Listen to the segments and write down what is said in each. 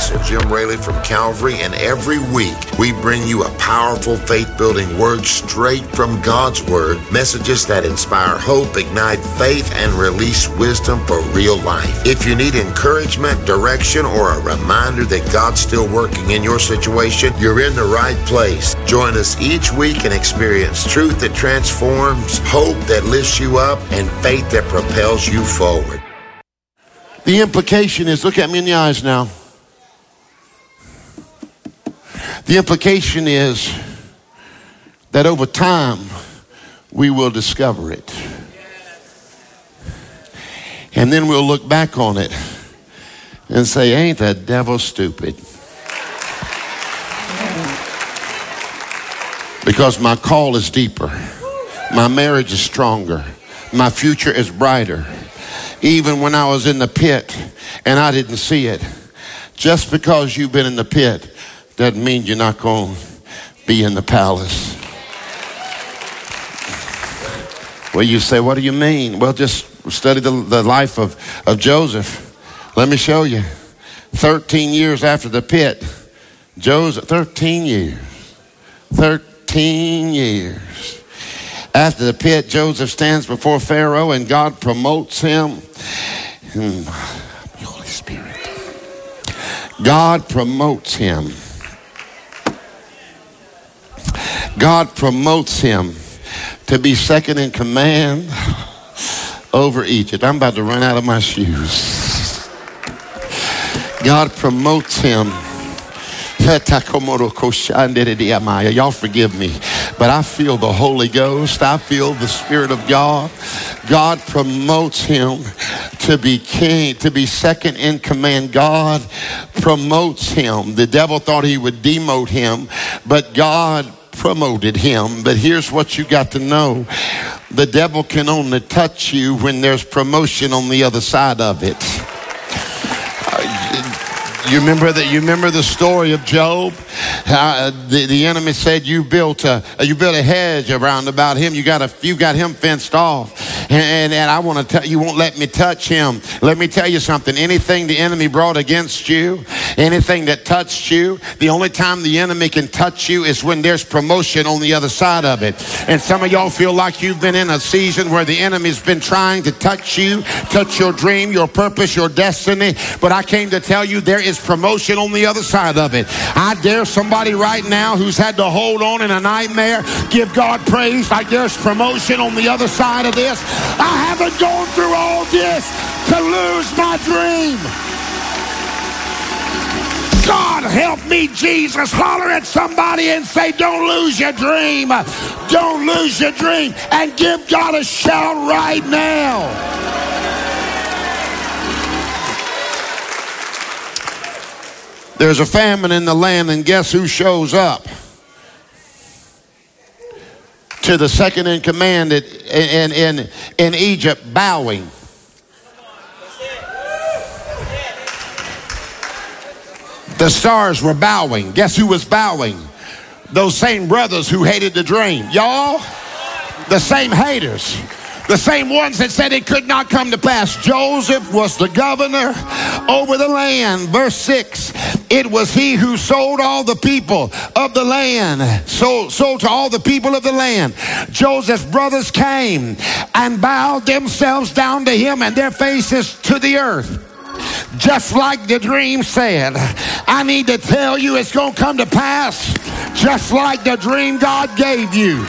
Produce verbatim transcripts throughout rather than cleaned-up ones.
Apostle Jim Raley from Calvary, and every week we bring you a powerful faith-building word straight from God's Word, messages that inspire hope, ignite faith, and release wisdom for real life. If you need encouragement, direction, or a reminder that God's still working in your situation, you're in the right place. Join us each week and experience truth that transforms, hope that lifts you up, and faith that propels you forward. The implication is, look at me in the eyes now. The implication is that over time, we will discover it. And then we'll look back on it and say, ain't the devil stupid? Because my call is deeper. My marriage is stronger. My future is brighter. Even when I was in the pit and I didn't see it. Just because you've been in the pit doesn't mean you're not going to be in the palace. Well, you say, what do you mean? Well, just study the, the life of, of Joseph. Let me show you. thirteen years after the pit, Joseph, thirteen years. thirteen years. After the pit, Joseph stands before Pharaoh and God promotes him. Hmm. Holy Spirit. God promotes him. God promotes him to be second in command over Egypt. I'm about to run out of my shoes. God promotes him. Y'all forgive me, but I feel the Holy Ghost. I feel the Spirit of God. God promotes him to be king, to be second in command. God promotes him. The devil thought he would demote him, but God promoted him. But here's what you got to know. The devil can only touch you when there's promotion on the other side of it. You remember that? You remember the story of Job? Uh, the, the enemy said, "You built a you built a hedge around about him. You got a you got him fenced off, and and, and I want to tell you, won't let me touch him." Let me tell you something. Anything the enemy brought against you, anything that touched you, the only time the enemy can touch you is when there's promotion on the other side of it. And some of y'all feel like you've been in a season where the enemy's been trying to touch you, touch your dream, your purpose, your destiny. But I came to tell you there is promotion on the other side of it. I dare somebody right now who's had to hold on in a nightmare, give God praise like there's promotion on the other side of this. I haven't gone through all this to lose my dream. God help me, Jesus. Holler at somebody and say, don't lose your dream. Don't lose your dream. And give God a shout right now. There's a famine in the land, and guess who shows up? To the second in command in, in, in, in Egypt, bowing. The stars were bowing. Guess who was bowing? Those same brothers who hated the dream. Y'all, the same haters. The same ones that said it could not come to pass. Joseph was the governor over the land. Verse six, it was he who sold all the people of the land, sold, sold to all the people of the land. Joseph's brothers came and bowed themselves down to him and their faces to the earth. Just like the dream said. I need to tell you it's going to come to pass just like the dream God gave you.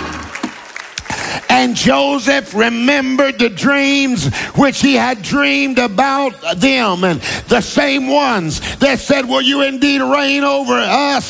And Joseph remembered the dreams which he had dreamed about them. And the same ones that said, will you indeed reign over us?